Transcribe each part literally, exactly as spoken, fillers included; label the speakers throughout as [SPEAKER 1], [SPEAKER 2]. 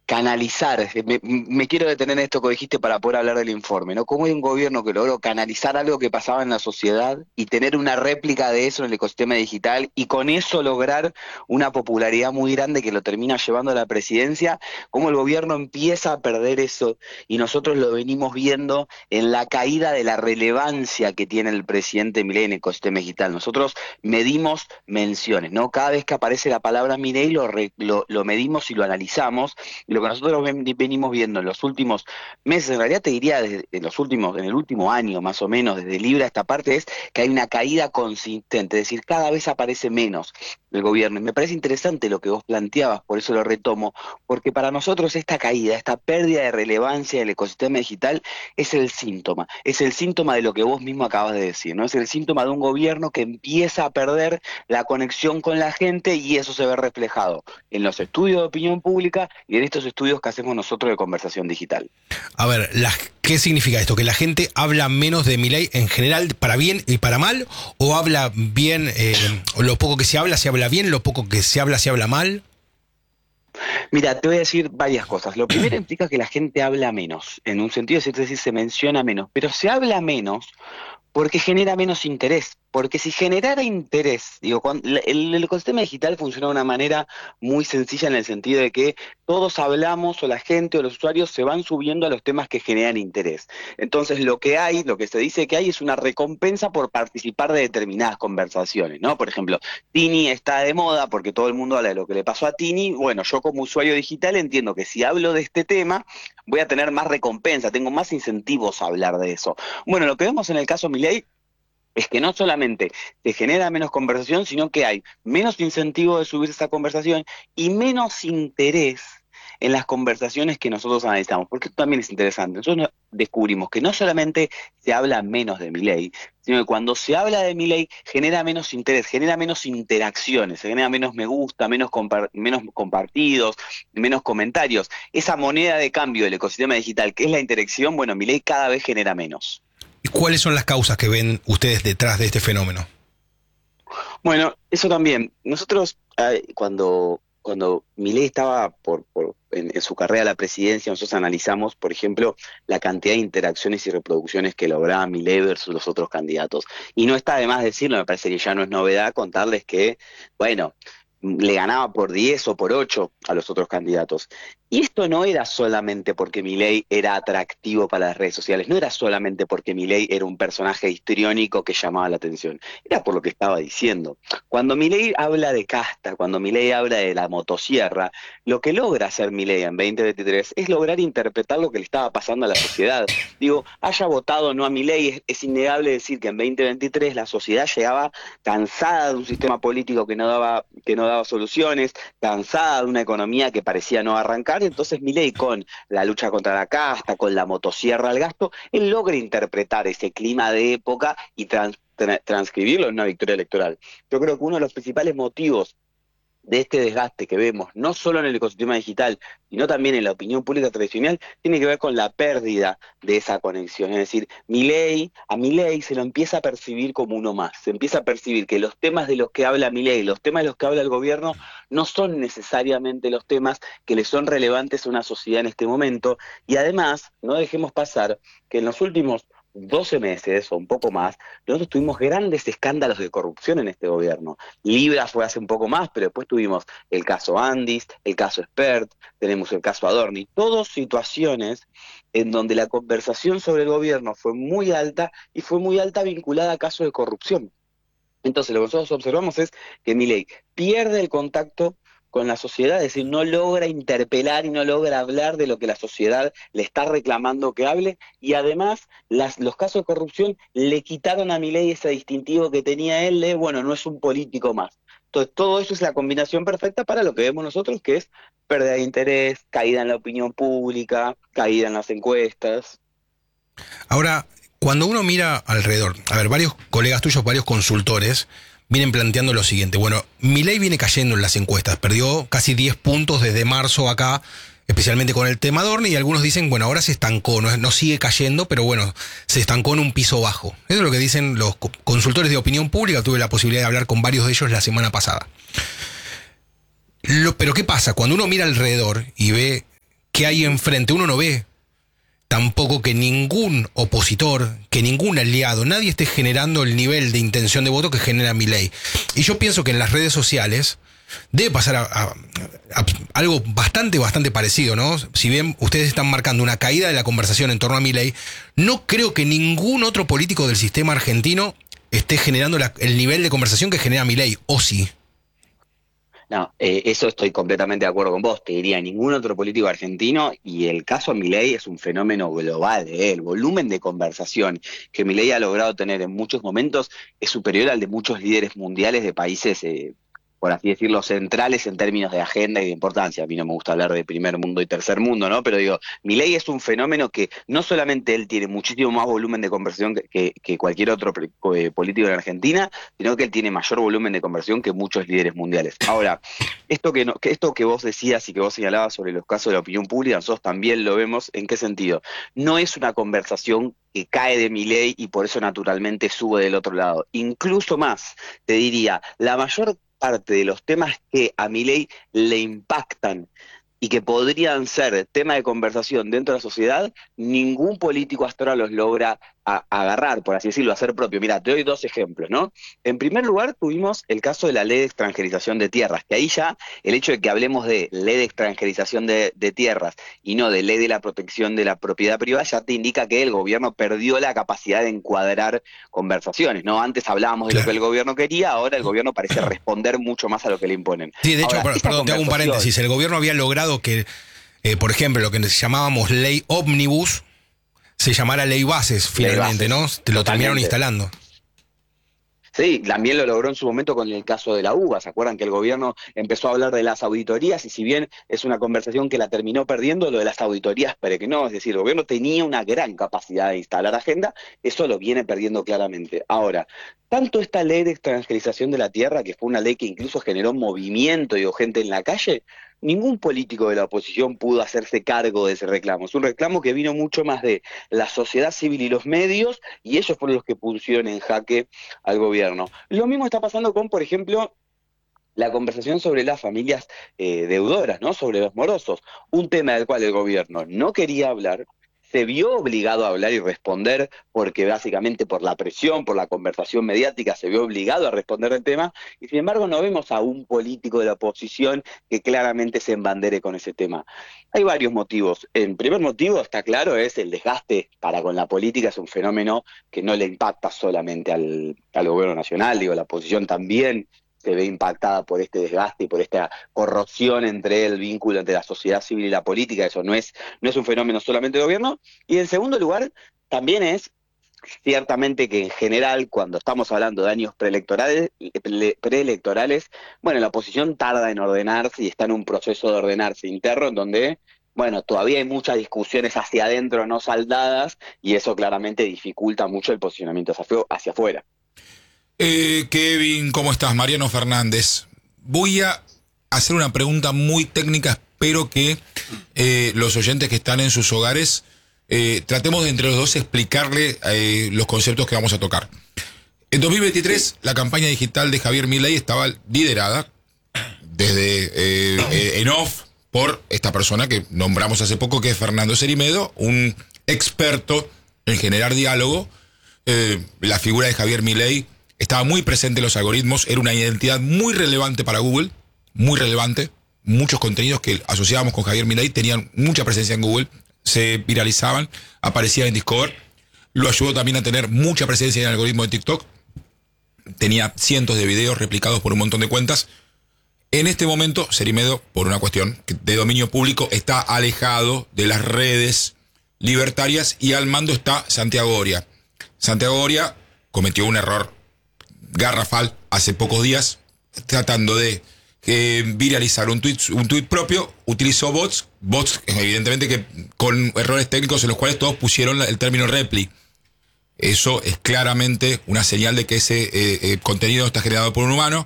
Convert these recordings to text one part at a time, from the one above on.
[SPEAKER 1] canalizar, me, me quiero detener en esto que dijiste para poder hablar del informe, ¿no? ¿Cómo hay un gobierno que logró canalizar algo que pasaba en la sociedad y tener una réplica de eso en el ecosistema digital y con eso lograr una popularidad muy grande que lo termina llevando a la presidencia? ¿Cómo el gobierno empieza a perder eso? Y nosotros lo venimos viendo en la caída de la relevancia que tiene el presidente Milei en el ecosistema digital. Nosotros medimos menciones, ¿no? Cada vez que aparece la palabra Milei lo, re, lo, lo medimos y lo analizamos. Y lo que nosotros ven, venimos viendo en los últimos meses, en realidad te diría desde en los últimos, en el último año más o menos, desde Libra a esta parte, es que hay una caída consistente, es decir, cada vez aparece menos el gobierno. Y me parece interesante lo que vos planteabas, por eso lo retomo, porque para nosotros esta caída, esta pérdida de relevancia del ecosistema digital es el síntoma, es el síntoma de lo que vos mismo acabas de decir, ¿no? Es el síntoma de un gobierno que empieza a perder la conexión con la gente y eso se ve reflejado en los estudios de opinión pública y en estos estudios que hacemos nosotros de conversación digital.
[SPEAKER 2] A ver, la, ¿qué significa esto? ¿Que la gente habla menos de Milei en general, para bien y para mal? ¿O habla bien, eh, lo poco que se habla, se habla bien, lo poco que se habla, se habla mal?
[SPEAKER 1] Mira, te voy a decir varias cosas. Lo primero implica que la gente habla menos, en un sentido, es decir, se menciona menos, pero se habla menos porque genera menos interés. Porque si generara interés, digo, cuando, el, el ecosistema digital funciona de una manera muy sencilla en el sentido de que todos hablamos o la gente o los usuarios se van subiendo a los temas que generan interés. Entonces lo que hay, lo que se dice que hay es una recompensa por participar de determinadas conversaciones, ¿no? Por ejemplo, Tini está de moda porque todo el mundo habla de lo que le pasó a Tini. Bueno, yo como usuario digital entiendo que si hablo de este tema voy a tener más recompensa, tengo más incentivos a hablar de eso. Bueno, lo que vemos en el caso Milei es que no solamente se genera menos conversación, sino que hay menos incentivo de subir esa conversación y menos interés en las conversaciones que nosotros analizamos, porque esto también es interesante. Nosotros descubrimos que no solamente se habla menos de Milei, sino que cuando se habla de Milei genera menos interés, genera menos interacciones, se genera menos me gusta, menos, compar menos compartidos, menos comentarios. Esa moneda de cambio del ecosistema digital, que es la interacción, bueno, Milei cada vez genera menos.
[SPEAKER 2] ¿Y cuáles son las causas que ven ustedes detrás de este fenómeno?
[SPEAKER 1] Bueno, eso también. Nosotros, eh, cuando, cuando Milei estaba por, por, en, en su carrera a la presidencia, nosotros analizamos, por ejemplo, la cantidad de interacciones y reproducciones que lograba Milei versus los otros candidatos. Y no está de más decirlo, me parece que ya no es novedad contarles que, bueno, le ganaba por diez o por ocho a los otros candidatos. Y esto no era solamente porque Milei era atractivo para las redes sociales, no era solamente porque Milei era un personaje histriónico que llamaba la atención, era por lo que estaba diciendo. Cuando Milei habla de casta, cuando Milei habla de la motosierra, lo que logra hacer Milei en veinte veintitrés es lograr interpretar lo que le estaba pasando a la sociedad. Digo, haya votado o no a Milei, es, es innegable decir que en veinte veintitrés la sociedad llegaba cansada de un sistema político que no daba, que no daba soluciones, cansada de una economía que parecía no arrancar. Entonces Milei, con la lucha contra la casta, con la motosierra al gasto, él logra interpretar ese clima de época y trans, tra, transcribirlo en una victoria electoral. Yo creo que uno de los principales motivos de este desgaste que vemos, no solo en el ecosistema digital, sino también en la opinión pública tradicional, tiene que ver con la pérdida de esa conexión. Es decir, Milei, a Milei se lo empieza a percibir como uno más, se empieza a percibir que los temas de los que habla Milei, los temas de los que habla el gobierno, no son necesariamente los temas que le son relevantes a una sociedad en este momento, y además, no dejemos pasar que en los últimos doce meses o un poco más, nosotros tuvimos grandes escándalos de corrupción en este gobierno. Libra fue hace un poco más, pero después tuvimos el caso Andis, el caso Spert, tenemos el caso Adorni, todas situaciones en donde la conversación sobre el gobierno fue muy alta y fue muy alta vinculada a casos de corrupción. Entonces lo que nosotros observamos es que Milei pierde el contacto con la sociedad, es decir, no logra interpelar y no logra hablar de lo que la sociedad le está reclamando que hable, y además las, los casos de corrupción le quitaron a Milei ese distintivo que tenía él de, bueno, no es un político más. Entonces todo eso es la combinación perfecta para lo que vemos nosotros, que es pérdida de interés, caída en la opinión pública, caída en las encuestas.
[SPEAKER 2] Ahora, cuando uno mira alrededor, a ver, varios colegas tuyos, varios consultores, vienen planteando lo siguiente. Bueno, Milei viene cayendo en las encuestas, perdió casi diez puntos desde marzo acá, especialmente con el tema Adorni, y algunos dicen, bueno, ahora se estancó, no, no sigue cayendo, pero bueno, se estancó en un piso bajo. Eso es lo que dicen los consultores de opinión pública. Tuve la posibilidad de hablar con varios de ellos la semana pasada. Lo, pero ¿qué pasa? Cuando uno mira alrededor y ve que hay enfrente. Uno no ve tampoco que ningún opositor, que ningún aliado, nadie esté generando el nivel de intención de voto que genera Milei. Y yo pienso que en las redes sociales debe pasar a, a, a algo bastante, bastante parecido, ¿no? Si bien ustedes están marcando una caída de la conversación en torno a Milei, no creo que ningún otro político del sistema argentino esté generando la, el nivel de conversación que genera Milei, ¿o sí?
[SPEAKER 1] No, eh, eso estoy completamente de acuerdo con vos. Te diría ningún otro político argentino, y el caso Milei es un fenómeno global. ¿eh? El volumen de conversación que Milei ha logrado tener en muchos momentos es superior al de muchos líderes mundiales de países, eh, por así decirlo, centrales en términos de agenda y de importancia. A mí no me gusta hablar de primer mundo y tercer mundo, ¿no? Pero digo, Milei es un fenómeno que no solamente él tiene muchísimo más volumen de conversación que, que, que cualquier otro eh, político en Argentina, sino que él tiene mayor volumen de conversación que muchos líderes mundiales. Ahora, esto que, no, que esto que vos decías y que vos señalabas sobre los casos de la opinión pública, nosotros también lo vemos. ¿En qué sentido? No es una conversación que cae de Milei y por eso naturalmente sube del otro lado. Incluso más, te diría, la mayor parte de los temas que a Milei le impactan y que podrían ser tema de conversación dentro de la sociedad, ningún político hasta ahora los logra a, a agarrar, por así decirlo, a hacer propio. Mira, te doy dos ejemplos, ¿no? En primer lugar, tuvimos el caso de la ley de extranjerización de tierras, que ahí ya el hecho de que hablemos de ley de extranjerización de, de tierras y no de ley de la protección de la propiedad privada, ya te indica que el gobierno perdió la capacidad de encuadrar conversaciones, ¿no? Antes hablábamos de claro. lo que el gobierno quería, ahora el gobierno parece responder mucho más a lo que le imponen.
[SPEAKER 2] Sí, de hecho,
[SPEAKER 1] ahora,
[SPEAKER 2] perdón, perdón te hago un paréntesis, el gobierno había logrado que, eh, por ejemplo, lo que llamábamos ley ómnibus se llamara ley bases finalmente, ley bases, ¿no? Te lo terminaron instalando.
[SPEAKER 1] Sí, también lo logró en su momento con el caso de la uva. ¿Se acuerdan que el gobierno empezó a hablar de las auditorías? Y si bien es una conversación que la terminó perdiendo, lo de las auditorías, pero que no, es decir, el gobierno tenía una gran capacidad de instalar agenda, eso lo viene perdiendo claramente. Ahora, tanto esta ley de extranjerización de la tierra, que fue una ley que incluso generó movimiento y gente en la calle, ningún político de la oposición pudo hacerse cargo de ese reclamo. Es un reclamo que vino mucho más de la sociedad civil y los medios, y ellos fueron los que pusieron en jaque al gobierno. Lo mismo está pasando con, por ejemplo, la conversación sobre las familias eh, deudoras, ¿no? Sobre los morosos, un tema del cual el gobierno no quería hablar, se vio obligado a hablar y responder, porque básicamente por la presión, por la conversación mediática, se vio obligado a responder el tema, y sin embargo no vemos a un político de la oposición que claramente se embandere con ese tema. Hay varios motivos. El primer motivo, está claro, es el desgaste para con la política. Es un fenómeno que no le impacta solamente al, al gobierno nacional, digo, la oposición también se ve impactada por este desgaste y por esta corrosión entre el vínculo entre la sociedad civil y la política. Eso no es, no es un fenómeno solamente del gobierno. Y en segundo lugar, también es ciertamente que en general, cuando estamos hablando de años preelectorales, preelectorales, bueno, la oposición tarda en ordenarse y está en un proceso de ordenarse interno en donde, bueno, todavía hay muchas discusiones hacia adentro no saldadas, y eso claramente dificulta mucho el posicionamiento hacia, hacia afuera.
[SPEAKER 3] Eh, Kevin, ¿cómo estás? Mariano Fernández. Voy a hacer una pregunta muy técnica, espero que eh, los oyentes que están en sus hogares eh, tratemos de entre los dos explicarle eh, los conceptos que vamos a tocar. En dos mil veintitrés, la campaña digital de Javier Milei estaba liderada desde eh, eh, en off por esta persona que nombramos hace poco, que es Fernando Cerimedo, un experto en generar diálogo. Eh, la figura de Javier Milei estaba muy presente en los algoritmos, era una identidad muy relevante para Google, muy relevante. Muchos contenidos que asociábamos con Javier Milei tenían mucha presencia en Google, se viralizaban, aparecían en Discover. Lo ayudó también a tener mucha presencia en el algoritmo de TikTok. Tenía cientos de videos replicados por un montón de cuentas. En este momento, Cerimedo, por una cuestión de dominio público, está alejado de las redes libertarias y al mando está Santiago Oria. Santiago Oria cometió un error garrafal hace pocos días, tratando de eh, viralizar un tuit, un tuit propio. Utilizó bots, bots evidentemente que con errores técnicos en los cuales todos pusieron el término repli. Eso es claramente una señal de que ese eh, eh, contenido está generado por un humano,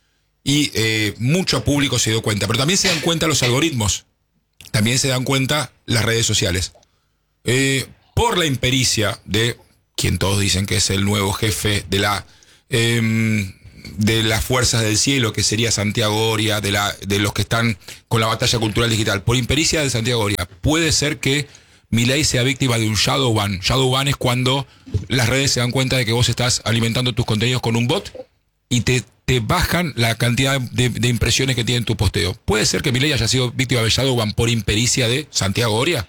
[SPEAKER 3] y eh, mucho público se dio cuenta. Pero también se dan cuenta los algoritmos, también se dan cuenta las redes sociales. Eh, por la impericia de quien todos dicen que es el nuevo jefe de la Eh, de las fuerzas del cielo, que sería Santiago Oria, de, la, de los que están con la batalla cultural digital, por impericia de Santiago Oria, puede ser que Milei sea víctima de un shadow ban. Shadow ban es cuando las redes se dan cuenta de que vos estás alimentando tus contenidos con un bot y te, te bajan la cantidad de, de impresiones que tiene tu posteo. ¿Puede ser que Milei haya sido víctima de shadow ban por impericia de Santiago Oria?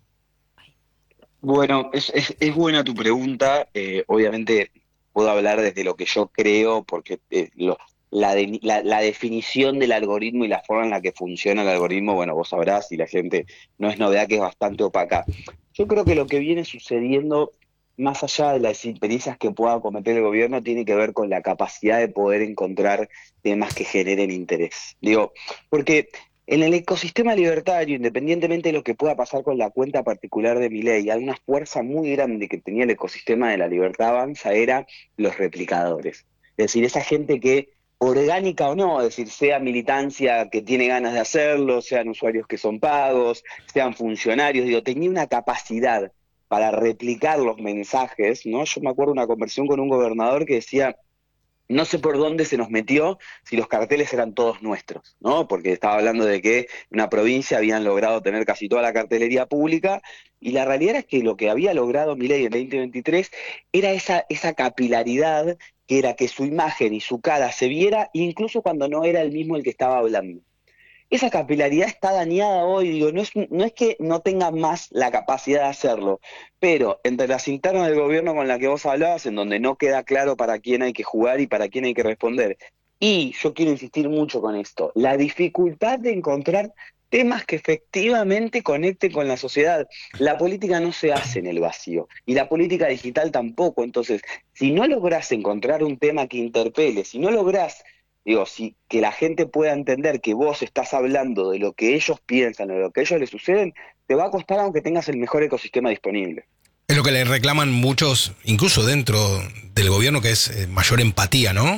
[SPEAKER 1] Bueno, es, es, es buena tu pregunta. Eh, obviamente puedo hablar desde lo que yo creo, porque eh, lo, la, de, la, la definición del algoritmo y la forma en la que funciona el algoritmo, bueno, vos sabrás, y la gente no es novedad que es bastante opaca. Yo creo que lo que viene sucediendo, más allá de las impericias que pueda cometer el gobierno, tiene que ver con la capacidad de poder encontrar temas que generen interés. Digo, porque en el ecosistema libertario, independientemente de lo que pueda pasar con la cuenta particular de Milei, hay una fuerza muy grande que tenía el ecosistema de la libertad avanza, era los replicadores. Es decir, esa gente que, orgánica o no, es decir, sea militancia que tiene ganas de hacerlo, sean usuarios que son pagos, sean funcionarios, digo, tenía una capacidad para replicar los mensajes, ¿no? Yo me acuerdo de una conversación con un gobernador que decía, no sé por dónde se nos metió si los carteles eran todos nuestros, ¿no? Porque estaba hablando de que en una provincia habían logrado tener casi toda la cartelería pública, y la realidad es que lo que había logrado Milei en veinte veintitrés era esa, esa capilaridad, que era que su imagen y su cara se viera incluso cuando no era el mismo el que estaba hablando. Esa capilaridad está dañada hoy, digo, no es, no es que no tenga más la capacidad de hacerlo, pero entre las internas del gobierno con la que vos hablabas, en donde no queda claro para quién hay que jugar y para quién hay que responder, y yo quiero insistir mucho con esto, la dificultad de encontrar temas que efectivamente conecten con la sociedad. La política no se hace en el vacío, y la política digital tampoco. Entonces, si no lográs encontrar un tema que interpele, si no lográs, digo, si que la gente pueda entender que vos estás hablando de lo que ellos piensan o de lo que a ellos les suceden, te va a costar aunque tengas el mejor ecosistema disponible.
[SPEAKER 2] Es lo que le reclaman muchos, incluso dentro del gobierno, que es eh, mayor empatía, ¿no?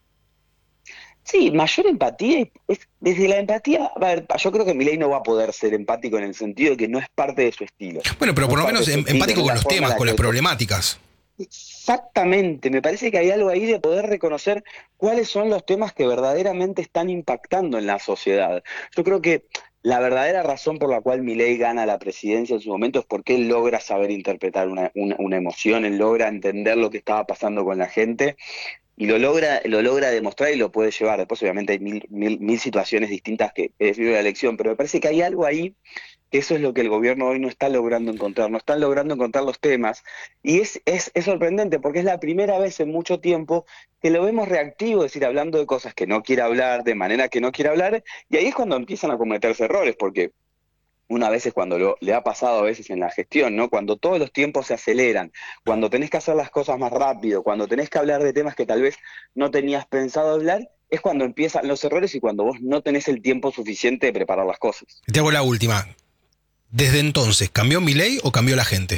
[SPEAKER 1] Sí, mayor empatía, es, desde la empatía, a ver, yo creo que Milei no va a poder ser empático en el sentido de que no es parte de su estilo.
[SPEAKER 2] Bueno, pero
[SPEAKER 1] no
[SPEAKER 2] por lo menos
[SPEAKER 1] em,
[SPEAKER 2] empático con
[SPEAKER 1] la
[SPEAKER 2] los temas,
[SPEAKER 1] la
[SPEAKER 2] con las
[SPEAKER 1] que...
[SPEAKER 2] problemáticas.
[SPEAKER 1] Exactamente, me parece que hay algo ahí de poder reconocer cuáles son los temas que verdaderamente están impactando en la sociedad. Yo creo que la verdadera razón por la cual Milei gana la presidencia en su momento es porque él logra saber interpretar una, una, una emoción, él logra entender lo que estaba pasando con la gente, y lo logra, lo logra demostrar y lo puede llevar. Después obviamente hay mil, mil, mil situaciones distintas que definen la elección, pero me parece que hay algo ahí, que eso es lo que el gobierno hoy no está logrando encontrar, no están logrando encontrar los temas, y es, es, es sorprendente porque es la primera vez en mucho tiempo que lo vemos reactivo, es decir, hablando de cosas que no quiere hablar, de manera que no quiere hablar, y ahí es cuando empiezan a cometerse errores, porque una vez es cuando lo, le ha pasado a veces en la gestión, ¿no? Cuando todos los tiempos se aceleran, cuando tenés que hacer las cosas más rápido, cuando tenés que hablar de temas que tal vez no tenías pensado hablar, es cuando empiezan los errores y cuando vos no tenés el tiempo suficiente de preparar las cosas.
[SPEAKER 2] Te hago la última. Desde entonces, ¿cambió Milei o cambió la gente?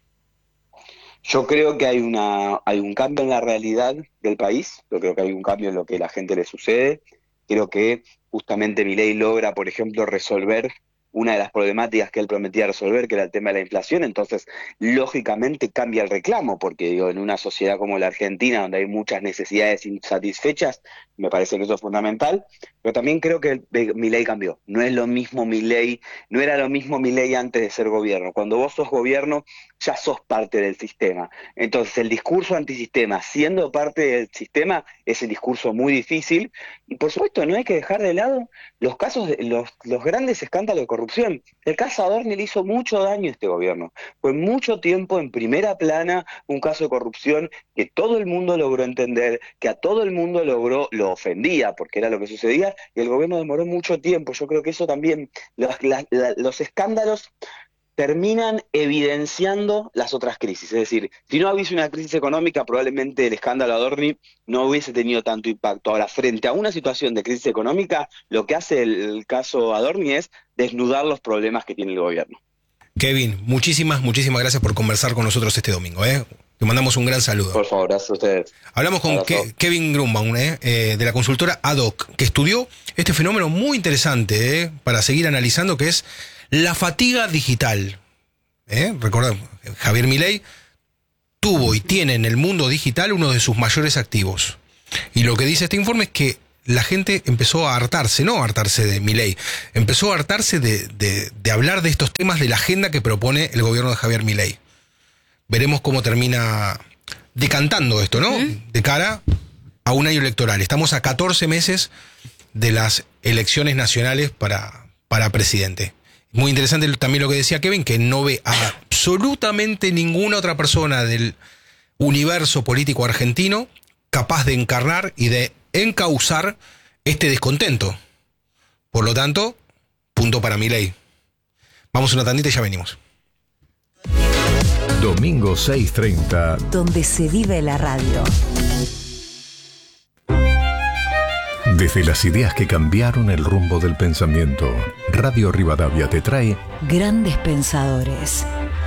[SPEAKER 1] Yo creo que hay una hay un cambio en la realidad del país, yo creo que hay un cambio en lo que a la gente le sucede, creo que justamente Milei logra, por ejemplo, resolver una de las problemáticas que él prometía resolver, que era el tema de la inflación, entonces lógicamente cambia el reclamo, porque digo, en una sociedad como la Argentina, donde hay muchas necesidades insatisfechas, me parece que eso es fundamental, pero también creo que Milei cambió, no es lo mismo Milei, no era lo mismo Milei antes de ser gobierno, cuando vos sos gobierno ya sos parte del sistema, entonces el discurso antisistema, siendo parte del sistema, es el discurso muy difícil, y por supuesto no hay que dejar de lado los casos, de, los, los grandes escándalos de corrupción. El caso Adorni le hizo mucho daño a este gobierno. Fue mucho tiempo en primera plana un caso de corrupción que todo el mundo logró entender, que a todo el mundo logró, lo ofendía, porque era lo que sucedía, y el gobierno demoró mucho tiempo. Yo creo que eso también, los, la, la, los escándalos terminan evidenciando las otras crisis. Es decir, si no hubiese una crisis económica, probablemente el escándalo Adorni no hubiese tenido tanto impacto. Ahora, frente a una situación de crisis económica, lo que hace el, el caso Adorni es desnudar los problemas que tiene el gobierno.
[SPEAKER 2] Kevin, muchísimas, muchísimas gracias por conversar con nosotros este domingo, ¿eh? Te mandamos un gran saludo.
[SPEAKER 1] Por favor, gracias a ustedes.
[SPEAKER 2] Hablamos con Ke- Kevin Grumbaum, ¿eh? Eh, de la consultora A D O C, que estudió este fenómeno muy interesante, ¿eh? Para seguir analizando, que es la fatiga digital. ¿Eh? Recordad, Javier Milei tuvo y tiene en el mundo digital uno de sus mayores activos. Y lo que dice este informe es que la gente empezó a hartarse, no a hartarse de Milei, empezó a hartarse de, de, de hablar de estos temas de la agenda que propone el gobierno de Javier Milei. Veremos cómo termina decantando esto, ¿no? Uh-huh. De cara a un año electoral. Estamos a catorce meses de las elecciones nacionales para, para presidente. Muy interesante también lo que decía Kevin, que no ve a absolutamente ninguna otra persona del universo político argentino capaz de encarnar y de encauzar este descontento. Por lo tanto, punto para Milei. Vamos a una tandita y ya venimos.
[SPEAKER 4] Domingo seis treinta.
[SPEAKER 5] Donde se vive la radio.
[SPEAKER 4] Desde las ideas que cambiaron el rumbo del pensamiento, Radio Rivadavia te trae
[SPEAKER 5] Grandes Pensadores.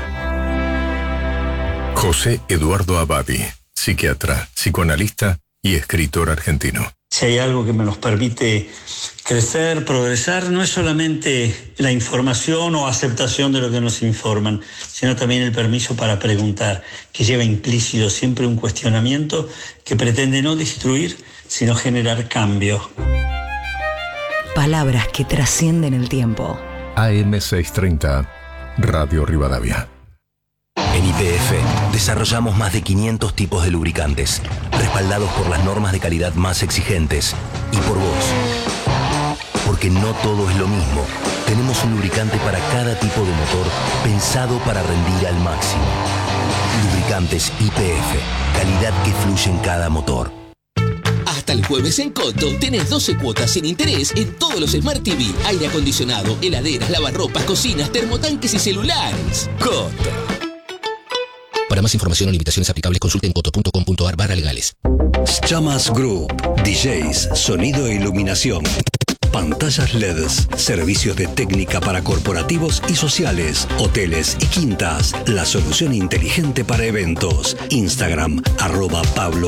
[SPEAKER 4] José Eduardo Abadi, psiquiatra, psicoanalista y escritor argentino.
[SPEAKER 6] Si hay algo que me nos permite crecer, progresar, no es solamente la información o aceptación de lo que nos informan, sino también el permiso para preguntar, que lleva implícito siempre un cuestionamiento que pretende no destruir, sino generar cambio.
[SPEAKER 5] Palabras que trascienden el tiempo.
[SPEAKER 4] A M seiscientos treinta, Radio Rivadavia.
[SPEAKER 7] En Y P F desarrollamos más de quinientos tipos de lubricantes, respaldados por las normas de calidad más exigentes y por vos. Porque no todo es lo mismo. Tenemos un lubricante para cada tipo de motor pensado para rendir al máximo. Lubricantes Y P F, calidad que fluye en cada motor.
[SPEAKER 8] Hasta el jueves en Coto tenés doce cuotas sin interés en todos los Smart T V, aire acondicionado, heladeras, lavarropas, cocinas, termotanques y celulares. Coto. Para más información o limitaciones aplicables, consulte en coto punto com punto ar barra legales.
[SPEAKER 9] Chamas Group, D Js, sonido e iluminación. Pantallas L E Ds, servicios de técnica para corporativos y sociales, hoteles y quintas. La solución inteligente para eventos. Instagram, arroba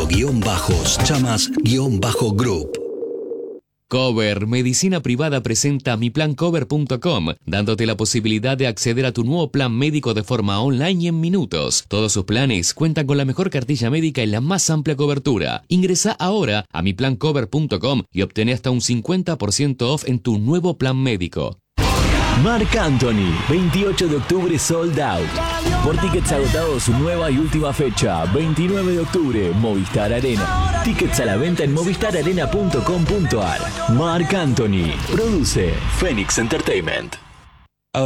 [SPEAKER 9] Pablo-Chamas-Group.
[SPEAKER 10] Cover, medicina privada, presenta mi plan cover punto com, dándote la posibilidad de acceder a tu nuevo plan médico de forma online y en minutos. Todos sus planes cuentan con la mejor cartilla médica y la más amplia cobertura. Ingresa ahora a mi plan cover punto com y obtén hasta un cincuenta por ciento off en tu nuevo plan médico.
[SPEAKER 11] Marc Anthony, veintiocho de octubre sold out. Por tickets agotados, su nueva y última fecha, veintinueve de octubre, Movistar Arena. Tickets a la venta en movistar arena punto com punto ar. Marc Anthony, produce Phoenix Entertainment.